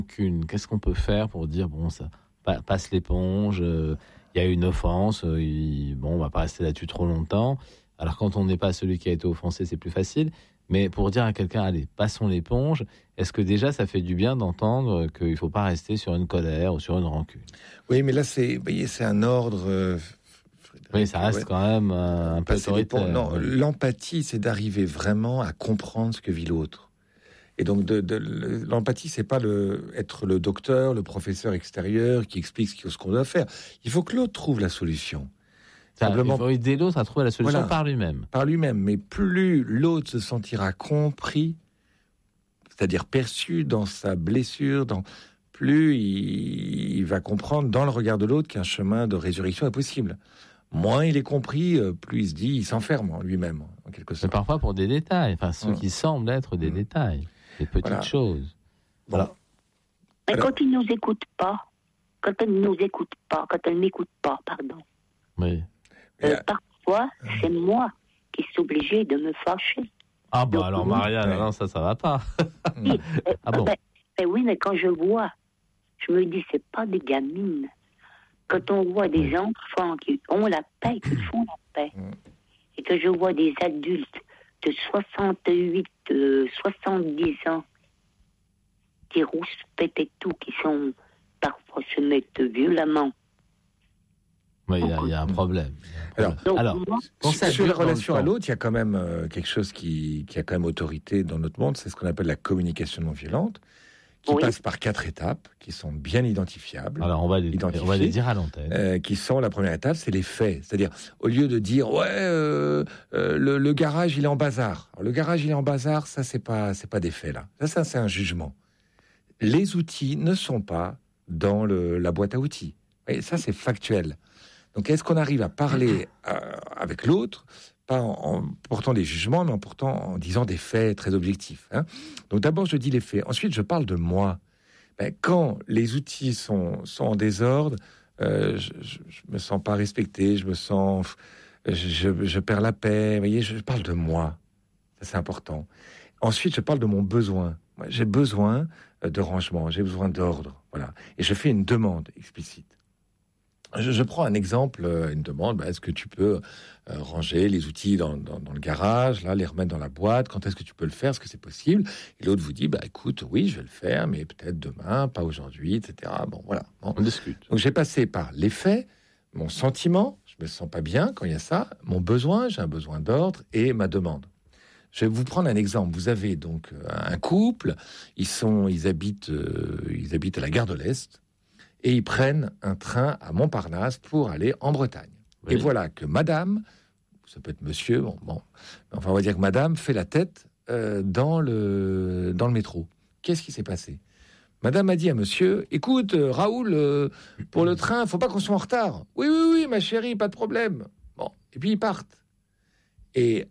Qu'est-ce qu'on peut faire pour dire, bon, ça passe l'éponge, il y a une offense, on va pas rester là-dessus trop longtemps. Alors quand on n'est pas celui qui a été offensé, c'est plus facile. Mais pour dire à quelqu'un, allez, passons l'éponge, est-ce que déjà ça fait du bien d'entendre qu'il ne faut pas rester sur une colère ou sur une rancune? Oui, mais là, c'est un ordre... oui, ça reste quand même un peu autoritaire. Non, l'empathie, c'est d'arriver vraiment à comprendre ce que vit l'autre. Et donc, l'empathie, c'est pas être le docteur, le professeur extérieur qui explique ce qu'on doit faire. Il faut que l'autre trouve la solution. Simplement, il faut aider l'autre à trouver la solution par lui-même. Par lui-même. Mais plus l'autre se sentira compris, c'est-à-dire perçu dans sa blessure, plus il va comprendre dans le regard de l'autre qu'un chemin de résurrection est possible. Moins il est compris, plus il se dit, il s'enferme en lui-même, en quelque sorte. Mais parfois pour des détails, ceux qui semblent être des détails, des petites choses. Voilà. Mais quand il nous écoute pas, quand elle m'écoute pas, pardon. Oui. Parfois, c'est moi qui suis obligée de me fâcher. Ah bah donc, alors Marianne, non, ça va pas. Oui, bon. Oui, mais quand je vois, je me dis, c'est pas des gamines. Quand on voit des enfants qui ont la paix, qui font la paix, et que je vois des adultes de 68, 70 ans, qui rouspètent et tout, qui sont parfois se mettent violemment. Oui, il y a un problème. Alors sur la relation à l'autre, il y a quand même quelque chose qui a quand même autorité dans notre monde, c'est ce qu'on appelle la communication non violente, qui passe par 4 étapes, qui sont bien identifiables. Alors, on va les dire à l'antenne. Qui sont, la première étape, c'est les faits. C'est-à-dire, au lieu de dire, le garage, il est en bazar. Alors, le garage, il est en bazar, ça, c'est pas des faits, là. Ça, c'est un jugement. Les outils ne sont pas dans la boîte à outils. Et ça, c'est factuel. Donc, est-ce qu'on arrive à parler avec l'autre, pas en portant des jugements, mais en disant des faits très objectifs, hein. Donc, d'abord, je dis les faits. Ensuite, je parle de moi. Quand les outils sont en désordre, je me sens pas respecté, je perds la paix. Vous voyez, je parle de moi. Ça, c'est important. Ensuite, je parle de mon besoin. Moi, j'ai besoin de rangement, j'ai besoin d'ordre. Voilà. Et je fais une demande explicite. Je prends un exemple, une demande. Est-ce que tu peux ranger les outils dans le garage, là, les remettre dans la boîte? Quand est-ce que tu peux le faire? Est-ce que c'est possible? Et l'autre vous dit, écoute, oui, je vais le faire, mais peut-être demain, pas aujourd'hui, etc. Bon, voilà. Bon. On discute. Donc j'ai passé par les faits, mon sentiment, je me sens pas bien quand il y a ça, mon besoin, j'ai un besoin d'ordre, et ma demande. Je vais vous prendre un exemple. Vous avez donc un couple, ils habitent à la gare de l'Est. Et ils prennent un train à Montparnasse pour aller en Bretagne. Oui. Et voilà que madame, ça peut être monsieur, enfin on va dire que madame fait la tête dans le métro. Qu'est-ce qui s'est passé? Madame a dit à monsieur, écoute Raoul, pour le train, faut pas qu'on soit en retard. Oui, ma chérie, pas de problème. Bon, et puis ils partent. Et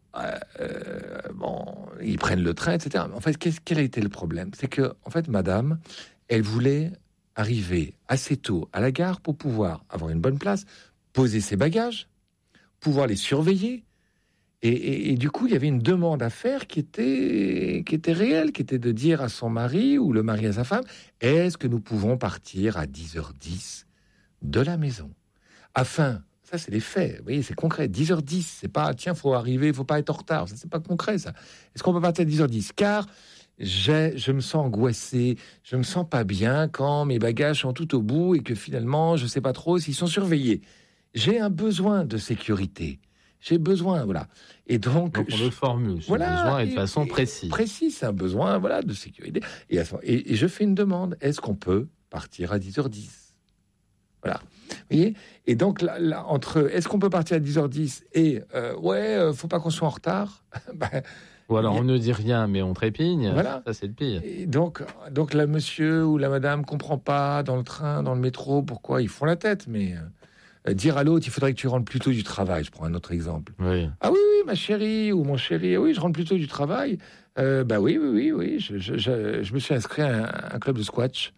ils prennent le train, etc. En fait, quel a été le problème? C'est que, en fait, madame, elle voulait arriver assez tôt à la gare pour pouvoir avoir une bonne place, poser ses bagages, pouvoir les surveiller. Et du coup, il y avait une demande à faire qui était réelle, qui était de dire à son mari ou le mari à sa femme, est-ce que nous pouvons partir à 10h10 de la maison? Afin, ça c'est les faits, vous voyez, c'est concret, 10h10, c'est pas, tiens, faut arriver, faut pas être en retard, ça c'est pas concret ça. Est-ce qu'on peut partir à 10h10? Car je me sens angoissé, je me sens pas bien quand mes bagages sont tout au bout et que finalement, je sais pas trop s'ils sont surveillés. J'ai un besoin de sécurité. J'ai besoin, voilà. Et donc on le formule, besoin de façon précise. Précis, c'est un besoin, voilà, de sécurité. Et je fais une demande. Est-ce qu'on peut partir à 10h10? Voilà. Vous voyez? Et donc, là, entre est-ce qu'on peut partir à 10h10 et faut pas qu'on soit en retard? Ou alors on ne dit rien, mais on trépigne. Voilà. Ça, c'est le pire. Et donc la monsieur ou la madame comprend pas dans le train, dans le métro, pourquoi ils font la tête. Mais dire à l'autre, il faudrait que tu rentres plus tôt du travail. Je prends un autre exemple. Oui. Ah oui, ma chérie ou mon chéri, oui, je rentre plus tôt du travail. Oui. Je me suis inscrit à un club de squash.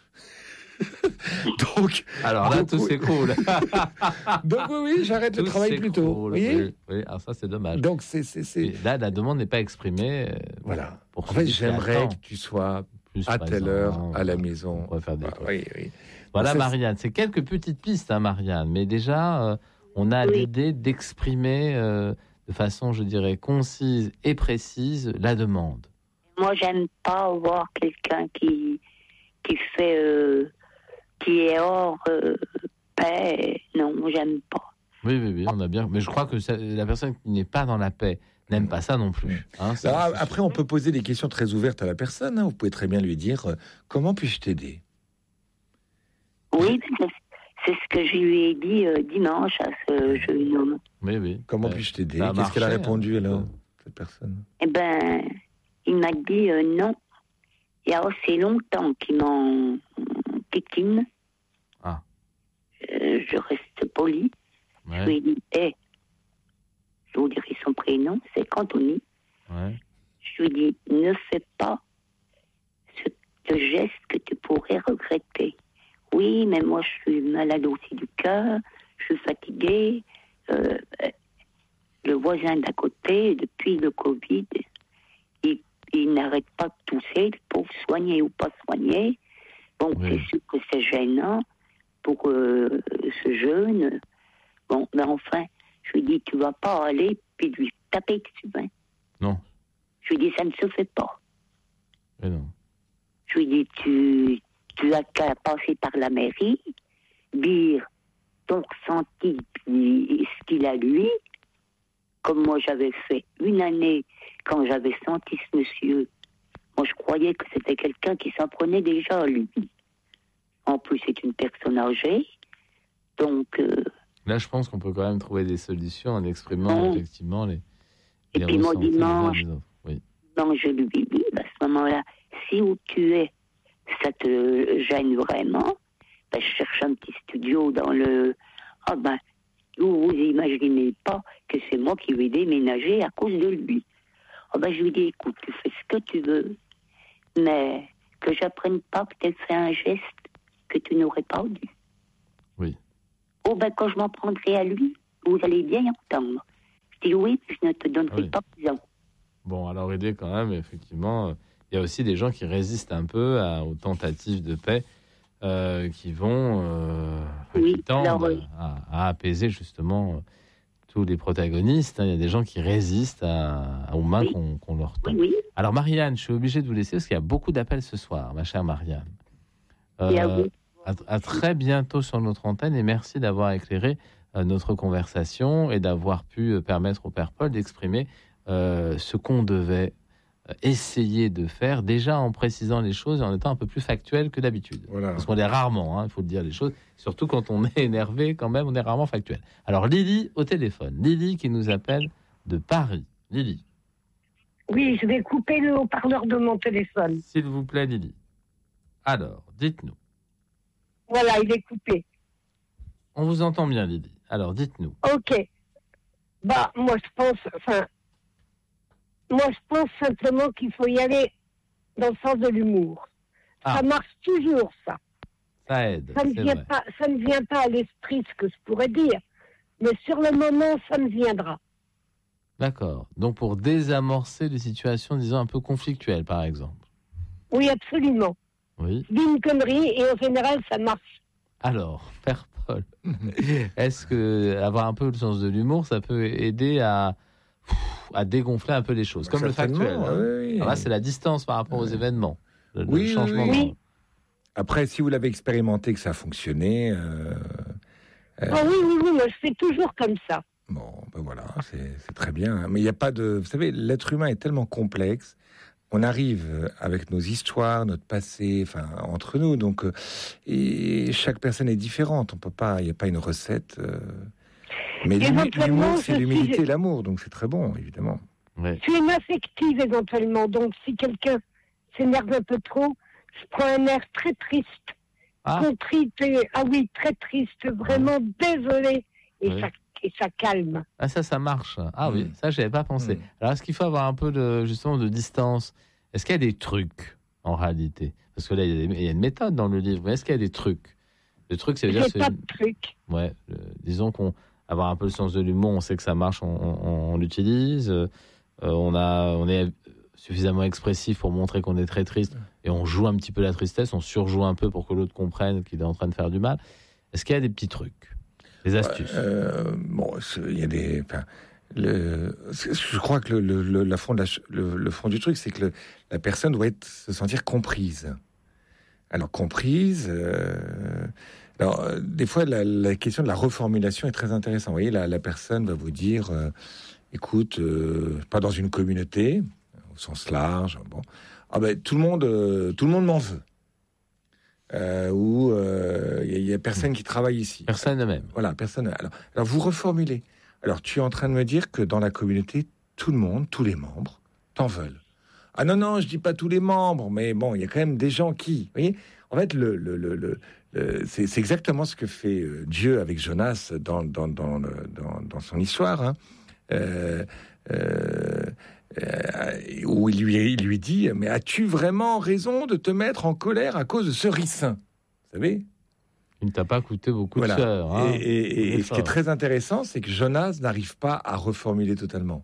Donc, alors là, tout s'écroule. Donc oui, j'arrête le travail plus tôt. Vous voyez? Oui, alors ça, c'est dommage. Donc, là, la demande n'est pas exprimée. Voilà. En fait, j'aimerais que tu sois plus à présent, telle heure, à la maison. On pourrait faire des trucs. Oui. Voilà, Ça, Marianne, c'est quelques petites pistes, hein, Marianne, mais déjà, on a l'idée d'exprimer de façon, je dirais, concise et précise la demande. Moi, j'aime pas voir quelqu'un qui fait, qui est hors paix. Non, j'aime pas. Oui, on a bien. Mais je crois que la personne qui n'est pas dans la paix n'aime pas ça non plus. Hein, Alors, après, on peut poser des questions très ouvertes à la personne. Hein. Vous pouvez très bien lui dire comment puis-je t'aider? Oui, c'est ce que je lui ai dit dimanche à ce jeune homme. Oui. Comment puis-je t'aider? Ça a Qu'est-ce qu'elle a marché, répondu hein, alors, cette personne? Eh ben, il m'a dit non. Il y a assez longtemps qu'il m'en piquine. Ah. Je reste poli. Ouais. Je lui ai dit, je vous dirai son prénom, c'est Anthony. Ouais. Je lui ai dit, ne fais pas ce geste que tu pourrais regretter. Oui, mais moi, je suis malade aussi du cœur, je suis fatiguée. Le voisin d'à côté, depuis le Covid, il n'arrête pas de tousser, pour soigner ou pas soigner. Bon, c'est sûr que c'est gênant pour ce jeune. Bon, mais enfin, je lui dis, tu vas pas aller puis lui taper dessus. Hein. Non. Je lui dis, ça ne se fait pas. Mais non. Je lui dis, tu as qu'à passer par la mairie, dire ton ressenti, puis ce qu'il a lui, comme moi j'avais fait une année quand j'avais senti ce monsieur. Moi, je croyais que c'était quelqu'un qui s'en prenait déjà à lui. En plus, c'est une personne âgée. Donc... Là, je pense qu'on peut quand même trouver des solutions en exprimant effectivement les et puis moi, dimanche, oui. Donc, je lui dis, à ce moment-là, si où tu es, ça te gêne vraiment, ben, je cherche un petit studio dans le... Ah ben, vous imaginez pas que c'est moi qui vais déménager à cause de lui. Ah ben, je lui dis, écoute, tu fais ce que tu veux, mais que j'apprenne pas que tu as fait un geste que tu n'aurais pas dû. Oui. Oh ben, quand je m'en prendrai à lui, vous allez bien entendre. Je dis oui, je ne te donnerai pas raison. Bon, alors aider quand même, effectivement, il y a aussi des gens qui résistent un peu aux tentatives de paix, qui vont, qui tendent à apaiser justement tous les protagonistes. Il y a des gens qui résistent aux mains qu'on leur tend. Oui. Alors Marianne, je suis obligé de vous laisser parce qu'il y a beaucoup d'appels ce soir, ma chère Marianne. À très bientôt sur notre antenne et merci d'avoir éclairé notre conversation et d'avoir pu permettre au Père Paul d'exprimer ce qu'on devait essayer de faire, déjà en précisant les choses et en étant un peu plus factuel que d'habitude. Voilà. Parce qu'on est rarement, il faut le dire les choses, surtout quand on est énervé quand même, on est rarement factuel. Alors Lily au téléphone, Lily qui nous appelle de Paris. Lily. Oui, je vais couper le haut-parleur de mon téléphone. S'il vous plaît Lily. Alors, dites-nous. Voilà, il est coupé. On vous entend bien Lily. Alors, dites-nous. Ok. Bah, moi je pense simplement qu'il faut y aller dans le sens de l'humour. Ça marche toujours, ça. Ça aide. Ça ne vient pas à l'esprit ce que je pourrais dire, mais sur le moment, ça me viendra. D'accord. Donc pour désamorcer des situations, disons, un peu conflictuelles, par exemple. Oui, absolument. Oui. Je dis une connerie et en général, ça marche. Alors, Père Paul, est-ce que avoir un peu le sens de l'humour, ça peut aider à dégonfler un peu les choses, comme le factuel. Oui. Là, c'est la distance par rapport aux événements, le changement. Oui. Après, si vous l'avez expérimenté, que ça a fonctionné... oui, moi je fais toujours comme ça. Bon, ben voilà, c'est très bien. Mais il n'y a pas de... Vous savez, l'être humain est tellement complexe. On arrive avec nos histoires, notre passé, enfin, entre nous. Donc, et chaque personne est différente. On peut pas... Il n'y a pas une recette... Mais l'humour, c'est l'humilité et l'amour, donc c'est très bon, évidemment. Ouais. Je suis une affective, éventuellement, donc si quelqu'un s'énerve un peu trop, je prends un air très triste, contrité, très triste, vraiment désolé, et ça calme. Ah, ça marche. Ah oui, ça, je n'avais pas pensé. Alors, est-ce qu'il faut avoir un peu de distance? Est-ce qu'il y a des trucs, en réalité? Parce que là, il y a une méthode dans le livre, mais est-ce qu'il y a des trucs? Le truc, c'est dire... pas de trucs. Ouais, disons avoir un peu le sens de l'humour, on sait que ça marche, on l'utilise. On est suffisamment expressif pour montrer qu'on est très triste, et on joue un petit peu la tristesse, on surjoue un peu pour que l'autre comprenne qu'il est en train de faire du mal. Est-ce qu'il y a des petits trucs, des astuces? Il y a des... je crois que le fond du truc, c'est que la personne doit se sentir comprise. Alors, comprise... Alors, des fois, la question de la reformulation est très intéressante. Vous voyez, la personne va vous dire, écoute, pas dans une communauté, au sens large, bon, tout le monde m'en veut. Ou il y a personne qui travaille ici. Personne ne m'aime. Voilà, personne. Alors, vous reformulez. Alors, tu es en train de me dire que dans la communauté, tout le monde, tous les membres, t'en veulent. Ah non, je dis pas tous les membres, mais bon, il y a quand même des gens qui... Vous voyez, en fait, c'est exactement ce que fait Dieu avec Jonas dans son histoire, hein. Où il lui dit, mais as-tu vraiment raison de te mettre en colère à cause de ce ricin? Vous savez? Il ne t'a pas coûté beaucoup de sueur. Hein, et ce qui est très intéressant, c'est que Jonas n'arrive pas à reformuler totalement.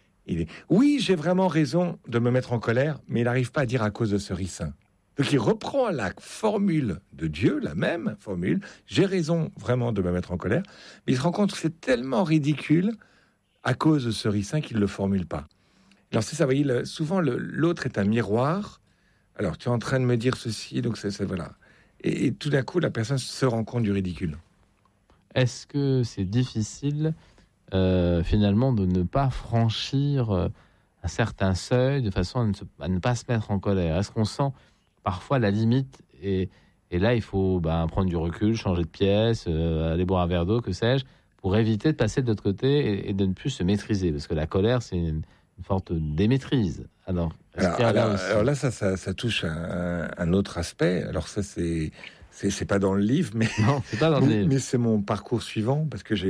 Oui, j'ai vraiment raison de me mettre en colère, mais il n'arrive pas à dire à cause de ce ricin. Donc il reprend la formule de Dieu, la même formule, j'ai raison vraiment de me mettre en colère, mais il se rend compte que c'est tellement ridicule à cause de ce ricin qu'il ne le formule pas. Alors c'est ça, vous voyez, souvent l'autre est un miroir. Alors tu es en train de me dire ceci, donc c'est voilà. Et tout d'un coup, la personne se rend compte du ridicule. Est-ce que c'est difficile finalement de ne pas franchir un certain seuil de façon à ne pas se mettre en colère? Est-ce qu'on sent parfois la limite et là il faut prendre du recul, changer de pièce, aller boire un verre d'eau, que sais-je, pour éviter de passer de l'autre côté et de ne plus se maîtriser, parce que la colère c'est une forte démaîtrise. Alors là ça touche un autre aspect. Alors ça c'est pas dans le livre, mais non, c'est pas dans le livre. Mais c'est mon parcours suivant, parce que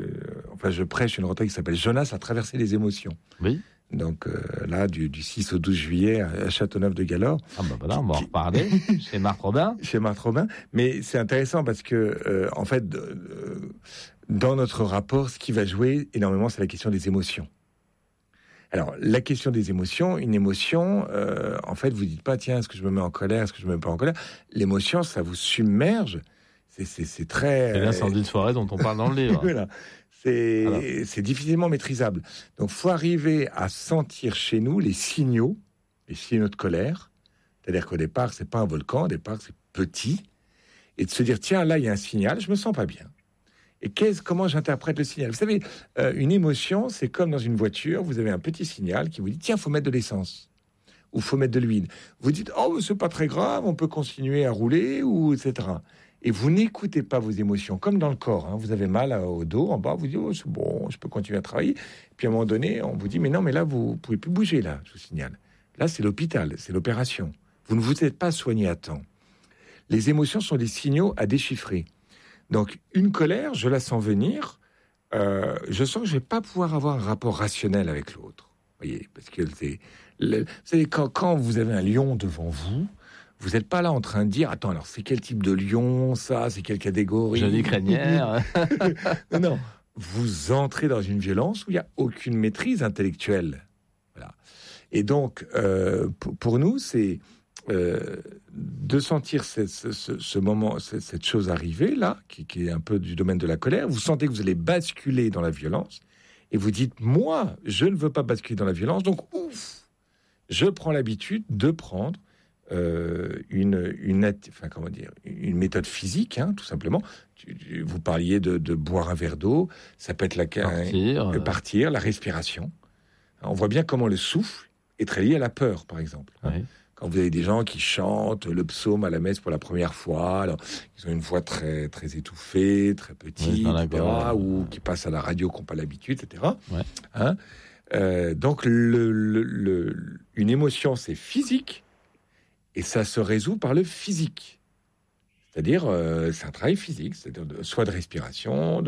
je prêche une retraite qui s'appelle Jonas a traversé les émotions. Oui. Donc là, du 6 au 12 juillet à Châteauneuf-de-Galore. Ah voilà, on va en reparler chez Marc Robin. Chez Marc Robin. Mais c'est intéressant parce que, en fait, dans notre rapport, ce qui va jouer énormément, c'est la question des émotions. Alors, la question des émotions, une émotion, en fait, vous dites pas, tiens, est-ce que je me mets en colère, est-ce que je me mets pas en colère? L'émotion, ça vous submerge. C'est très... C'est l'incendie de forêt dont on parle dans le livre. Voilà. C'est difficilement maîtrisable. Donc, faut arriver à sentir chez nous les signaux de colère. C'est-à-dire qu'au départ, c'est pas un volcan, au départ, c'est petit. Et de se dire, tiens, là, il y a un signal, je me sens pas bien. Et comment j'interprète le signal? Vous savez, une émotion, c'est comme dans une voiture, vous avez un petit signal qui vous dit, tiens, faut mettre de l'essence. Ou faut mettre de l'huile. Vous dites, oh, c'est pas très grave, on peut continuer à rouler, ou etc. Et vous n'écoutez pas vos émotions, comme dans le corps. Hein. Vous avez mal au dos, en bas, vous dites, oh, c'est bon, je peux continuer à travailler. Puis à un moment donné, on vous dit, mais non, mais là, vous pouvez plus bouger, là, je vous signale. Là, c'est l'hôpital, c'est l'opération. Vous ne vous êtes pas soigné à temps. Les émotions sont des signaux à déchiffrer. Donc, une colère, je la sens venir, je sens que je ne vais pas pouvoir avoir un rapport rationnel avec l'autre. Vous voyez, parce que vous savez, quand vous avez un lion devant vous, vous n'êtes pas là en train de dire, attends, alors c'est quel type de lion, ça, c'est quelle catégorie? Jolie crinière. Non, vous entrez dans une violence où il n'y a aucune maîtrise intellectuelle. Voilà. Et donc, pour nous, c'est de sentir ce moment, cette chose arriver, là, qui est un peu du domaine de la colère. Vous sentez que vous allez basculer dans la violence, et vous dites, moi, je ne veux pas basculer dans la violence, donc, je prends l'habitude de prendre une méthode physique, hein, tout simplement. Vous parliez de boire un verre d'eau, ça peut être partir, la respiration. On voit bien comment le souffle est très lié à la peur, par exemple. Oui. Quand vous avez des gens qui chantent le psaume à la messe pour la première fois, alors, ils ont une voix très, très étouffée, très petite, etc., ou qui passent à la radio, qui n'ont pas l'habitude, etc. Ouais. Hein, donc, une émotion, c'est physique, et ça se résout par le physique. C'est-à-dire, c'est un travail physique, c'est-à-dire soit de respiration,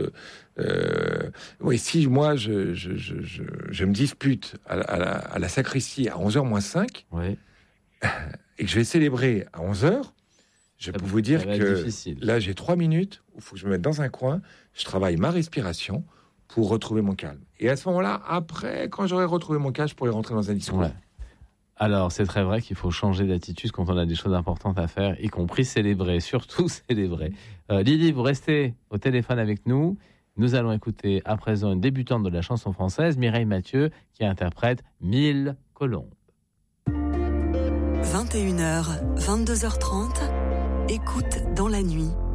si moi, je me dispute à la sacristie à 11h moins 5, ouais, et que je vais célébrer à 11h, je peux vous dire que difficile. Là, j'ai 3 minutes où il faut que je me mette dans un coin, je travaille ma respiration pour retrouver mon calme. Et à ce moment-là, après, quand j'aurai retrouvé mon calme, je pourrai rentrer dans un discours. Ouais. Alors, c'est très vrai qu'il faut changer d'attitude quand on a des choses importantes à faire, y compris célébrer, surtout célébrer. Lily, vous restez au téléphone avec nous. Nous allons écouter à présent une débutante de la chanson française, Mireille Mathieu, qui interprète 1000 colombes. 21h, 22h30, écoute dans la nuit.